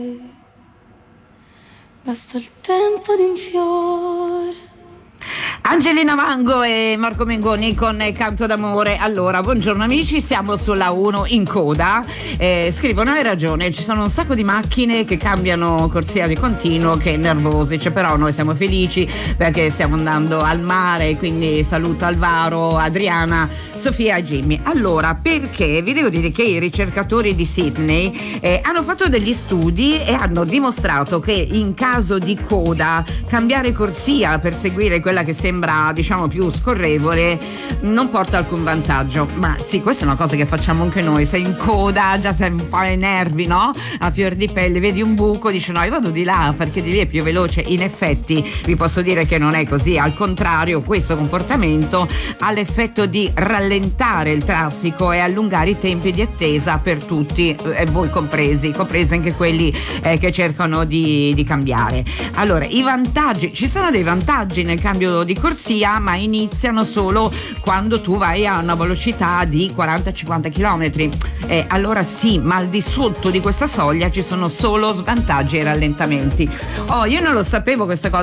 Basta il tempo di un fiore. Angelina Mango e Marco Mengoni con Canto d'amore. Allora, buongiorno amici, siamo sulla 1 in coda. Scrivono: hai ragione, ci sono un sacco di macchine che cambiano corsia di continuo, che nervosi, però noi siamo felici perché stiamo andando al mare, quindi saluto Alvaro, Adriana, Sofia e Jimmy. Allora, perché vi devo dire che i ricercatori di Sydney hanno fatto degli studi e hanno dimostrato che in caso di coda cambiare corsia per seguire quella che sembra, diciamo, più scorrevole non porta alcun vantaggio. Ma sì, questa è una cosa che facciamo anche noi. Sei in coda, già sei un po' ai nervi, no? A fior di pelle, vedi un buco, dici no, io vado di là perché di lì è più veloce. In effetti vi posso dire che non è così, al contrario, questo comportamento ha l'effetto di rallentare il traffico e allungare i tempi di attesa per tutti, e voi compresi anche quelli che cercano di cambiare. Allora, i vantaggi, ci sono dei vantaggi nel cambio di corsia, ma iniziano solo quando tu vai a una velocità di 40-50 km. Allora sì, ma al di sotto di questa soglia ci sono solo svantaggi e rallentamenti. Io non lo sapevo questa cosa.